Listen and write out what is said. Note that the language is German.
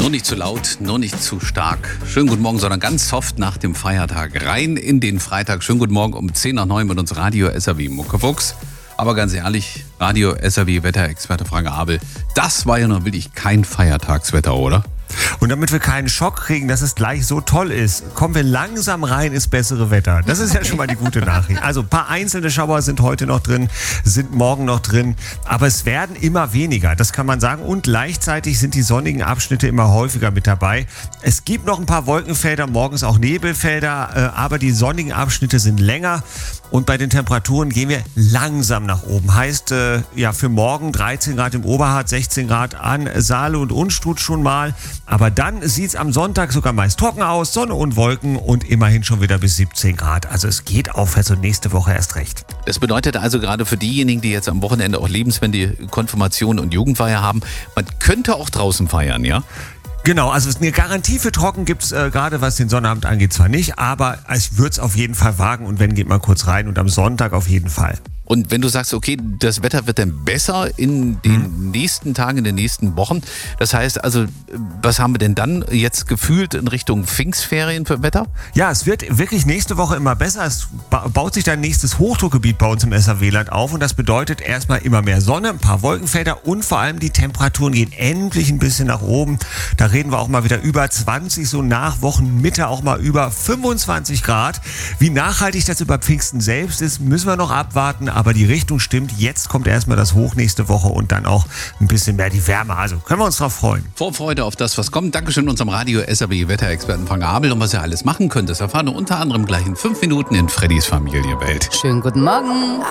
Nur nicht zu laut, nur nicht zu stark. Schönen guten Morgen, sondern ganz soft nach dem Feiertag. Rein in den Freitag. Schönen guten Morgen um 10 nach 9 mit uns Radio SAW Muckefuchs. Aber ganz ehrlich, Radio SAW Wetterexperte Frank Abel, das war ja noch wirklich kein Feiertagswetter, oder? Und damit wir keinen Schock kriegen, dass es gleich so toll ist, kommen wir langsam rein ins bessere Wetter. Das ist ja schon mal die gute Nachricht. Also ein paar einzelne Schauer sind heute noch drin, sind morgen noch drin, aber es werden immer weniger, das kann man sagen. Und gleichzeitig sind die sonnigen Abschnitte immer häufiger mit dabei. Es gibt noch ein paar Wolkenfelder, morgens auch Nebelfelder, aber die sonnigen Abschnitte sind länger. Und bei den Temperaturen gehen wir langsam nach oben. Heißt, für morgen 13 Grad im Oberharz, 16 Grad an Saale und Unstrut schon mal. Aber dann sieht es am Sonntag sogar meist trocken aus, Sonne und Wolken und immerhin schon wieder bis 17 Grad. Also es geht aufwärts und nächste Woche erst recht. Das bedeutet also gerade für diejenigen, die jetzt am Wochenende auch Lebenswende, Konfirmation und Jugendfeier haben, man könnte auch draußen feiern, ja? Genau, also eine Garantie für trocken gibt es gerade, was den Sonnabend angeht, zwar nicht, aber ich würde es auf jeden Fall wagen und wenn, geht mal kurz rein und am Sonntag auf jeden Fall. Und wenn du sagst, okay, das Wetter wird dann besser in den nächsten Tagen, in den nächsten Wochen, das heißt also, was haben wir denn dann jetzt gefühlt in Richtung Pfingstferien für Wetter? Ja, es wird wirklich nächste Woche immer besser. Es baut sich dann nächstes Hochdruckgebiet bei uns im SAW-Land auf und das bedeutet erstmal immer mehr Sonne, ein paar Wolkenfelder und vor allem die Temperaturen gehen endlich ein bisschen nach oben. Da reden wir auch mal wieder über 20, so nach Wochenmitte auch mal über 25 Grad. Wie nachhaltig das über Pfingsten selbst ist, müssen wir noch abwarten. Aber die Richtung stimmt. Jetzt kommt erstmal das Hoch nächste Woche und dann auch ein bisschen mehr die Wärme. Also können wir uns drauf freuen. Vorfreude auf das, was kommt. Dankeschön unserem Radio SAW Wetterexperten Frank Abel. Und was ihr alles machen könnt, das erfahren wir unter anderem gleich in 5 Minuten in Freddys Familienwelt. Schönen guten Morgen.